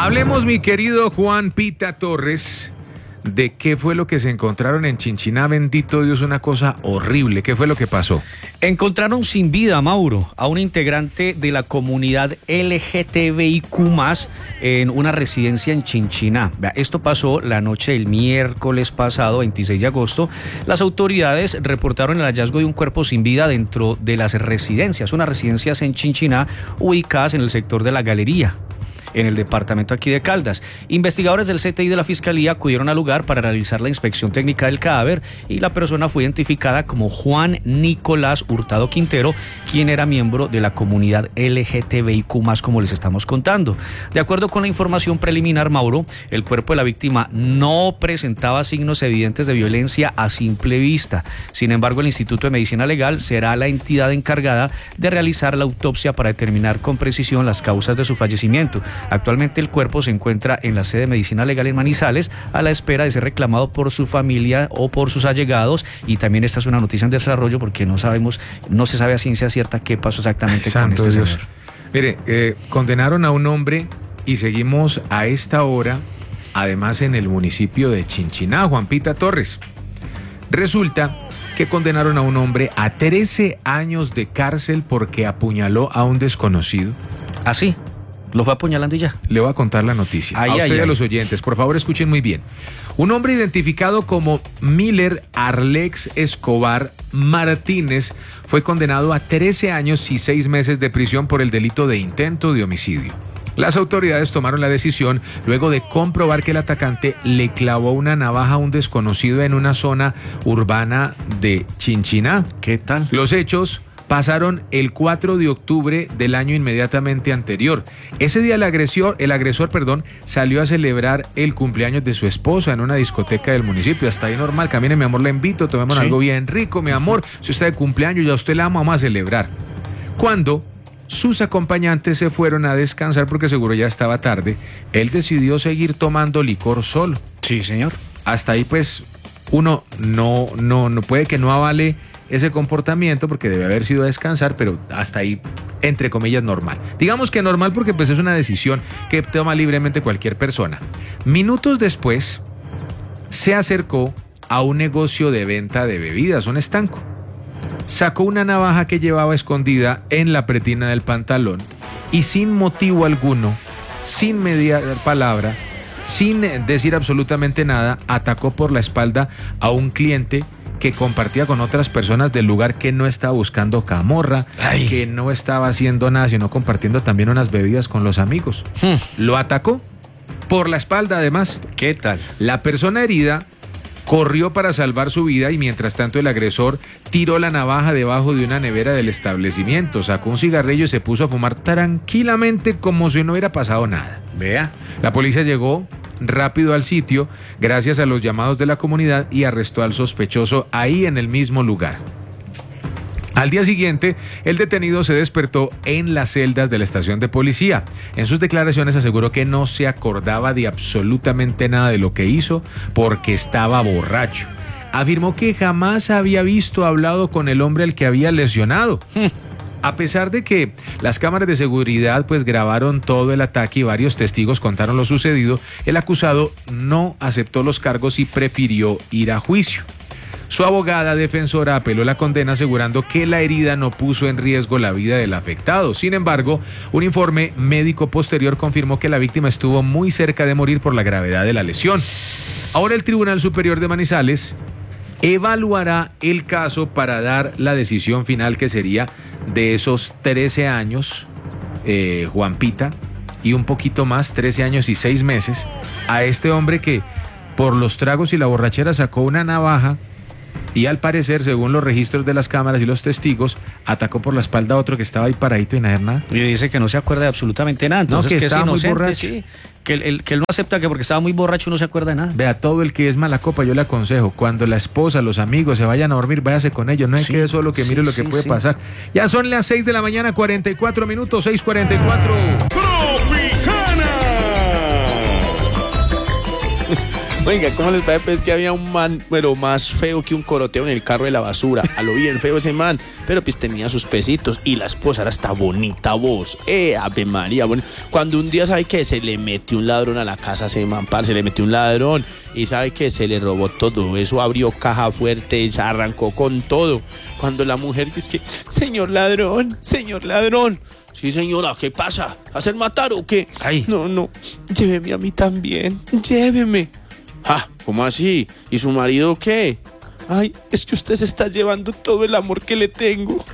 Hablemos, mi querido Juan Pita Torres, de qué fue lo que se encontraron en Chinchiná. Bendito Dios, una cosa horrible. ¿Qué fue lo que pasó? Encontraron sin vida, Mauro, a un integrante de la comunidad LGTBIQ+, en una residencia en Chinchiná. Esto pasó la noche del miércoles pasado, 26 de agosto. Las autoridades reportaron el hallazgo de un cuerpo sin vida dentro de las residencias, unas residencias en Chinchiná ubicadas en el sector de La Galería, en el departamento aquí de Caldas. Investigadores del CTI de la Fiscalía acudieron al lugar para realizar la inspección técnica del cadáver y la persona fue identificada como Juan Nicolás Hurtado Quintero, quien era miembro de la comunidad LGTBIQ+, como les estamos contando. De acuerdo con la información preliminar, Mauro, el cuerpo de la víctima no presentaba signos evidentes de violencia a simple vista. Sin embargo, el Instituto de Medicina Legal será la entidad encargada de realizar la autopsia para determinar con precisión las causas de su fallecimiento. Actualmente el cuerpo se encuentra en la sede de Medicina Legal en Manizales a la espera de ser reclamado por su familia o por sus allegados, y también esta es una noticia en desarrollo porque no se sabe a ciencia cierta qué pasó exactamente con este señor. Mire, condenaron a un hombre y seguimos a esta hora, además en el municipio de Chinchiná, Juan Pita Torres. Resulta que condenaron a un hombre a 13 años de cárcel porque apuñaló a un desconocido. ¿Ah, sí? ¿Lo fue apuñalando y ya? Le voy a contar la noticia. A usted y a los oyentes, por favor, escuchen muy bien. Un hombre identificado como Miller Arlex Escobar Martínez fue condenado a 13 años y 6 meses de prisión por el delito de intento de homicidio. Las autoridades tomaron la decisión luego de comprobar que el atacante le clavó una navaja a un desconocido en una zona urbana de Chinchiná. ¿Qué tal? Los hechos pasaron el 4 de octubre del año inmediatamente anterior. Ese día el agresor, salió a celebrar el cumpleaños de su esposa en una discoteca del municipio. Hasta ahí normal. Camine, mi amor, le invito, tomemos algo bien rico, mi amor. Si usted de cumpleaños, ya a usted la vamos a celebrar. Cuando sus acompañantes se fueron a descansar porque seguro ya estaba tarde, él decidió seguir tomando licor solo. Sí, señor. Hasta ahí pues uno no puede que no avale ese comportamiento porque debe haber sido a descansar, pero hasta ahí, entre comillas, normal. Digamos que normal porque pues es una decisión que toma libremente cualquier persona. Minutos después, se acercó a un negocio de venta de bebidas, un estanco. Sacó una navaja que llevaba escondida en la pretina del pantalón y sin motivo alguno, sin mediar palabra, sin decir absolutamente nada, atacó por la espalda a un cliente que compartía con otras personas del lugar, que no estaba buscando camorra, que no estaba haciendo nada, sino compartiendo también unas bebidas con los amigos. Lo atacó por la espalda, además. ¿Qué tal? La persona herida corrió para salvar su vida y mientras tanto el agresor tiró la navaja debajo de una nevera del establecimiento, sacó un cigarrillo y se puso a fumar tranquilamente como si no hubiera pasado nada. Vea. La policía llegó rápido al sitio gracias a los llamados de la comunidad y arrestó al sospechoso ahí en el mismo lugar. Al día siguiente, el detenido se despertó en las celdas de la estación de policía. En sus declaraciones aseguró que no se acordaba de absolutamente nada de lo que hizo porque estaba borracho. Afirmó que jamás había visto o hablado con el hombre al que había lesionado. A pesar de que las cámaras de seguridad pues grabaron todo el ataque y varios testigos contaron lo sucedido, el acusado no aceptó los cargos y prefirió ir a juicio. Su abogada defensora apeló la condena asegurando que la herida no puso en riesgo la vida del afectado. Sin embargo, un informe médico posterior confirmó que la víctima estuvo muy cerca de morir por la gravedad de la lesión. Ahora el Tribunal Superior de Manizales evaluará el caso para dar la decisión final, que sería de esos 13 años, Juan Pita, y un poquito más, 13 años y 6 meses, a este hombre que por los tragos y la borrachera sacó una navaja y al parecer, según los registros de las cámaras y los testigos, atacó por la espalda a otro que estaba ahí paradito y nada. Y dice que no se acuerda de absolutamente nada. Entonces, no, que estaba muy borracho. Sí, que él no acepta que porque estaba muy borracho no se acuerda de nada. Vea, todo el que es mala copa, yo le aconsejo, cuando la esposa, los amigos se vayan a dormir, váyase con ellos, no hay que solo que mire lo que puede pasar. Ya son las 6 de la mañana, 44 minutos, 6:44. Oiga, ¿cómo les parece? Pues que había un man, pero más feo que un coroteo en el carro de la basura. A lo bien feo ese man, pero pues tenía sus pesitos. Y la esposa era esta bonita voz. Ave María, bonita. Cuando un día, ¿sabe qué? Se le metió un ladrón a la casa a ese man, se le metió un ladrón. Y ¿sabe qué? Se le robó todo. Eso abrió caja fuerte y se arrancó con todo. Cuando la mujer dice que, señor ladrón. Sí, señora, ¿qué pasa? ¿Hacer matar o qué? Ay. No, lléveme a mí también, lléveme. Ah, ¿cómo así? ¿Y su marido qué? Ay, es que usted se está llevando todo el amor que le tengo.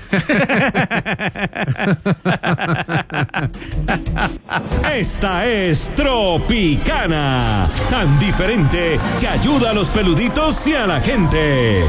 Esta es Tropicana, tan diferente que ayuda a los peluditos y a la gente.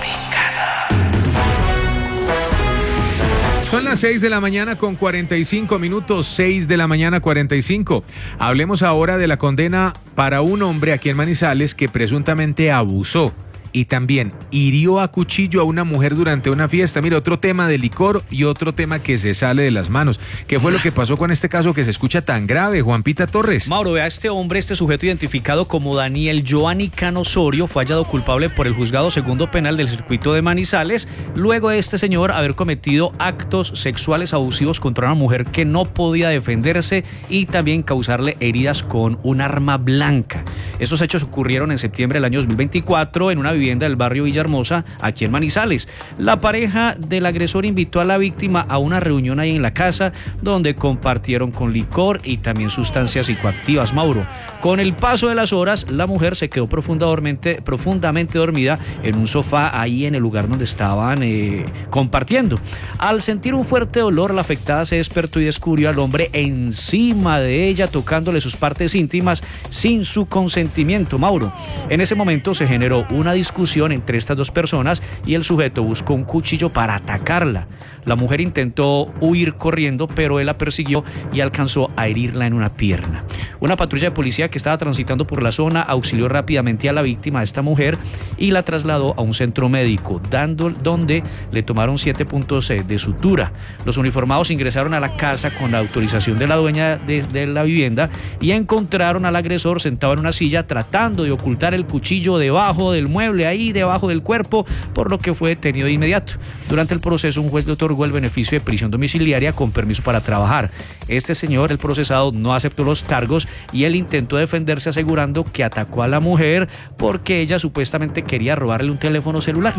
Son las 6 de la mañana con 45 minutos, 6 de la mañana 45. Hablemos ahora de la condena para un hombre aquí en Manizales que presuntamente abusó y también hirió a cuchillo a una mujer durante una fiesta. Mira, otro tema de licor y otro tema que se sale de las manos. ¿Qué fue lo que pasó con este caso que se escucha tan grave, Juanpita Torres? Mauro, vea, este sujeto identificado como Daniel Joanny Cano Osorio fue hallado culpable por el juzgado segundo penal del circuito de Manizales, luego de este señor haber cometido actos sexuales abusivos contra una mujer que no podía defenderse y también causarle heridas con un arma blanca. Estos hechos ocurrieron en septiembre del año 2024 en una vivienda del barrio Villahermosa, aquí en Manizales. La pareja del agresor invitó a la víctima a una reunión ahí en la casa, donde compartieron con licor y también sustancias psicoactivas, Mauro. Con el paso de las horas, la mujer se quedó profundamente dormida en un sofá ahí en el lugar donde estaban compartiendo. Al sentir un fuerte dolor, la afectada se despertó y descubrió al hombre encima de ella, tocándole sus partes íntimas sin su consentimiento, Mauro. En ese momento se generó una discusión entre estas dos personas y el sujeto buscó un cuchillo para atacarla. La mujer intentó huir corriendo, pero él la persiguió y alcanzó a herirla en una pierna. Una patrulla de policía que estaba transitando por la zona auxilió rápidamente a la víctima, a esta mujer, y la trasladó a un centro médico, donde le tomaron 7 puntos de sutura. Los uniformados ingresaron a la casa con la autorización de la dueña de la vivienda y encontraron al agresor sentado en una silla tratando de ocultar el cuchillo debajo del mueble, ahí debajo del cuerpo, por lo que fue detenido de inmediato. Durante el proceso, un juez le otorgó el beneficio de prisión domiciliaria con permiso para trabajar. Este señor, el procesado, no aceptó los cargos y él intentó defenderse asegurando que atacó a la mujer porque ella supuestamente quería robarle un teléfono celular.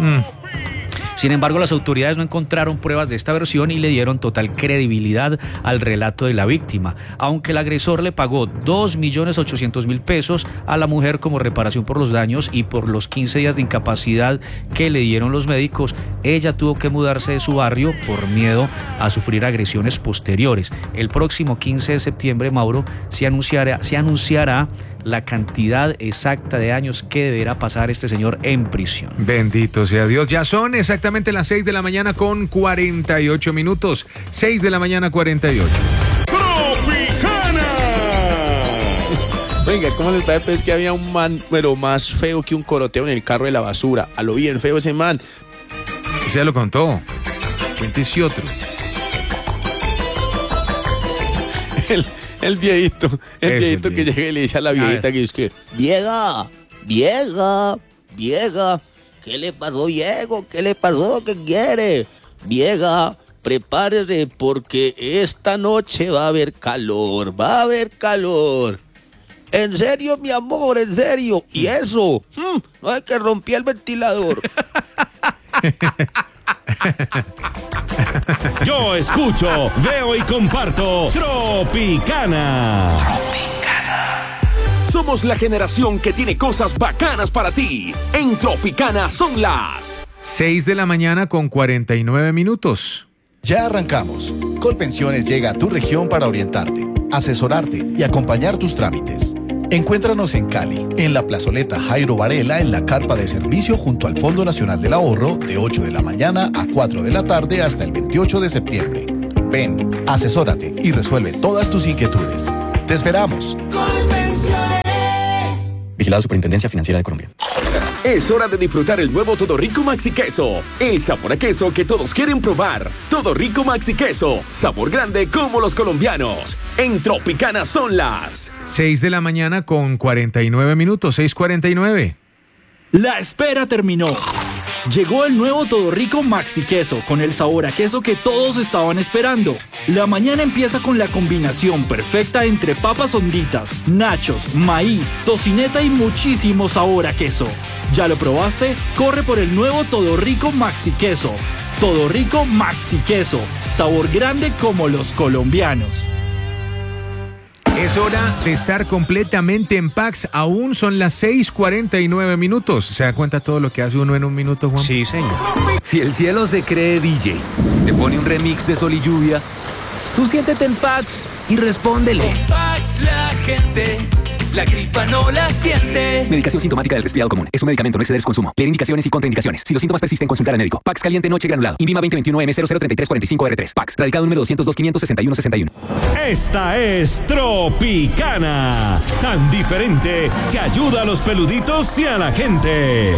Sin embargo, las autoridades no encontraron pruebas de esta versión y le dieron total credibilidad al relato de la víctima. Aunque el agresor le pagó 2.800.000 pesos a la mujer como reparación por los daños y por los 15 días de incapacidad que le dieron los médicos, ella tuvo que mudarse de su barrio por miedo a sufrir agresiones posteriores. El próximo 15 de septiembre, Mauro, se anunciará la cantidad exacta de años que deberá pasar este señor en prisión. Bendito sea Dios. Ya son exactamente las 6 de la mañana con 48 minutos. 6 de la mañana 48. ¡Tropicana! Oiga, ¿cómo les parece? Pues que había un man, pero más feo que un coroteo en el carro de la basura. A lo bien feo ese man. Y se lo contó. Cuéntese otro. El viejito que llega y le dice a la viejita que es que, vieja, ¿qué le pasó, viejo? ¿Qué le pasó? ¿Qué quiere? Vieja, prepárese porque esta noche va a haber calor. En serio, mi amor, en serio. ¿Y eso? No es que rompí el ventilador. Yo escucho, veo y comparto Tropicana. Somos la generación que tiene cosas bacanas para ti. En Tropicana son las 6 de la mañana con 49 minutos. Ya arrancamos. Colpensiones llega a tu región para orientarte, asesorarte y acompañar tus trámites. Encuéntranos en Cali, en la plazoleta Jairo Varela, en la carpa de servicio junto al Fondo Nacional del Ahorro, de 8 de la mañana a 4 de la tarde hasta el 28 de septiembre. Ven, asesórate y resuelve todas tus inquietudes. ¡Te esperamos! Vigilado Superintendencia Financiera de Colombia. Es hora de disfrutar el nuevo Todo Rico Maxi Queso. El sabor a queso que todos quieren probar. Todo Rico Maxi Queso. Sabor grande como los colombianos. En Tropicana son las 6 de la mañana con 49 minutos, 6:49. La espera terminó. Llegó el nuevo Todo Rico Maxi Queso con el sabor a queso que todos estaban esperando. La mañana empieza con la combinación perfecta entre papas honditas, nachos, maíz, tocineta y muchísimo sabor a queso. ¿Ya lo probaste? Corre por el nuevo Todo Rico Maxi Queso. Todo Rico Maxi Queso. Sabor grande como los colombianos. Es hora de estar completamente en paz. Aún son las 6:49 minutos. ¿Se da cuenta todo lo que hace uno en un minuto, Juan? Sí, señor. Si el cielo se cree DJ, te pone un remix de Sol y Lluvia, tú siéntete en Pax y respóndele. Con Pax la gente, la gripa no la siente. Medicación sintomática del resfriado común. Es un medicamento, no exceder su consumo. Leer indicaciones y contraindicaciones. Si los síntomas persisten, consultar al médico. Pax caliente noche granulado. Invima 2021M003345R3. Pax. Radicado número 202-561-61. Esta es Tropicana. Tan diferente que ayuda a los peluditos y a la gente.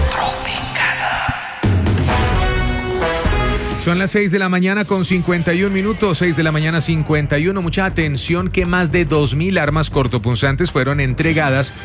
Son las 6 de la mañana con 51 minutos, 6 de la mañana 51. Mucha atención que más de 2.000 armas cortopunzantes fueron entregadas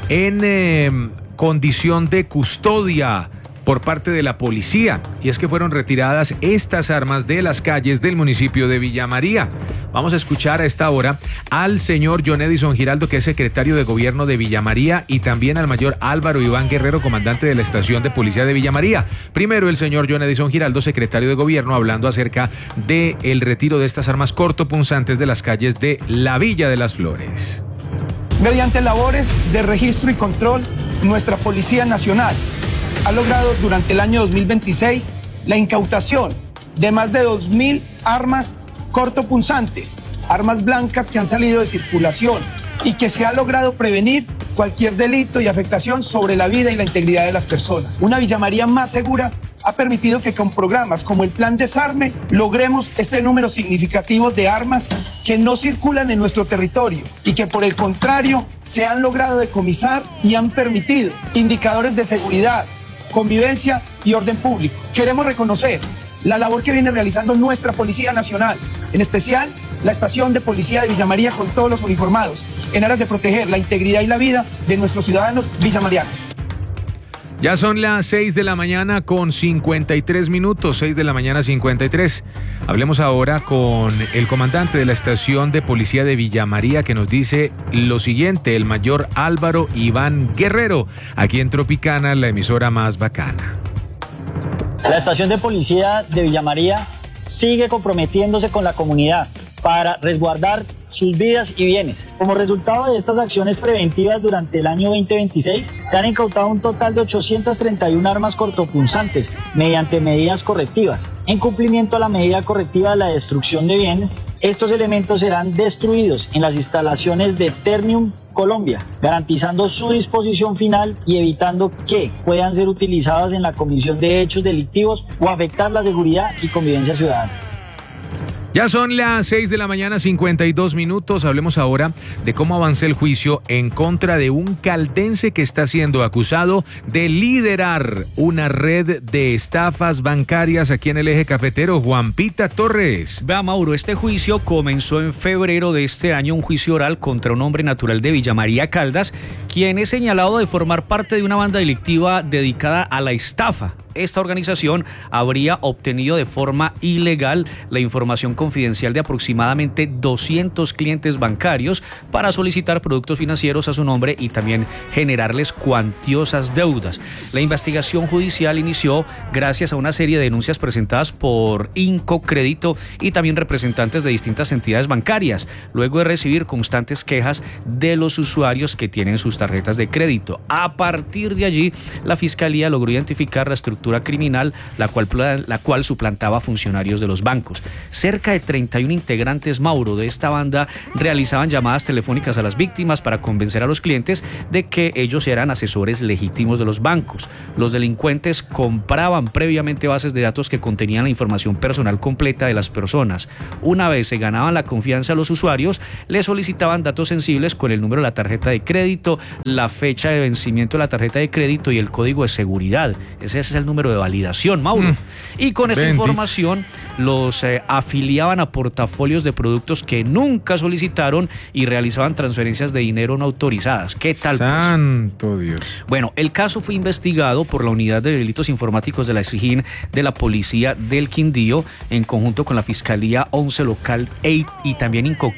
en condición de custodia por parte de la policía. Y es que fueron retiradas estas armas de las calles del municipio de Villa María. Vamos a escuchar a esta hora al señor John Edison Giraldo, que es secretario de gobierno de Villa María, y también al mayor Álvaro Iván Guerrero, comandante de la estación de policía de Villa María. Primero el señor John Edison Giraldo, secretario de gobierno, hablando acerca del retiro de estas armas cortopunzantes de las calles de la Villa de las Flores. Mediante labores de registro y control, nuestra Policía Nacional ha logrado durante el año 2026 la incautación de más de 2.000 armas cortopunzantes, armas blancas que han salido de circulación y que se ha logrado prevenir cualquier delito y afectación sobre la vida y la integridad de las personas. Una Villa María más segura ha permitido que con programas como el Plan Desarme logremos este número significativo de armas que no circulan en nuestro territorio y que por el contrario se han logrado decomisar y han permitido indicadores de seguridad, convivencia y orden público. Queremos reconocer la labor que viene realizando nuestra Policía Nacional, en especial la estación de policía de Villa María con todos los uniformados, en aras de proteger la integridad y la vida de nuestros ciudadanos villamarianos. Ya son las 6 de la mañana con 53 minutos, 6 de la mañana 53. Hablemos ahora con el comandante de la estación de policía de Villa María, que nos dice lo siguiente, el mayor Álvaro Iván Guerrero, aquí en Tropicana, la emisora más bacana. La estación de policía de Villa María sigue comprometiéndose con la comunidad para resguardar sus vidas y bienes. Como resultado de estas acciones preventivas durante el año 2026, se han incautado un total de 831 armas cortopunzantes mediante medidas correctivas. En cumplimiento a la medida correctiva de la destrucción de bienes, estos elementos serán destruidos en las instalaciones de Ternium Colombia, garantizando su disposición final y evitando que puedan ser utilizadas en la comisión de hechos delictivos o afectar la seguridad y convivencia ciudadana. Ya son las 6 de la mañana 52 minutos. Hablemos ahora de cómo avanza el juicio en contra de un caldense que está siendo acusado de liderar una red de estafas bancarias aquí en el eje cafetero. Juan Pita Torres. Vea, Mauro, este juicio comenzó en febrero de este año, un juicio oral contra un hombre natural de Villa María Caldas, quien es señalado de formar parte de una banda delictiva dedicada a la estafa. Esta organización habría obtenido de forma ilegal la información confidencial de aproximadamente 200 clientes bancarios para solicitar productos financieros a su nombre y también generarles cuantiosas deudas. La investigación judicial inició gracias a una serie de denuncias presentadas por Inco Crédito y también representantes de distintas entidades bancarias, luego de recibir constantes quejas de los usuarios que tienen sus tarjetas de crédito. A partir de allí, la Fiscalía logró identificar la estructura criminal, la cual suplantaba funcionarios de los bancos. Cerca de 31 integrantes, Mauro, de esta banda realizaban llamadas telefónicas a las víctimas para convencer a los clientes de que ellos eran asesores legítimos de los bancos. Los delincuentes compraban previamente bases de datos que contenían la información personal completa de las personas. Una vez se ganaban la confianza de los usuarios, les solicitaban datos sensibles con el número de la tarjeta de crédito, la fecha de vencimiento de la tarjeta de crédito y el código de seguridad. Ese es el número de validación, Mauro. Y con esta información los afiliaban a portafolios de productos que nunca solicitaron y realizaban transferencias de dinero no autorizadas. ¿Qué tal? Santo Dios. Bueno, el caso fue investigado por la Unidad de Delitos Informáticos de la SIJIN de la Policía del Quindío en conjunto con la Fiscalía 11 Local 8 y también Incocal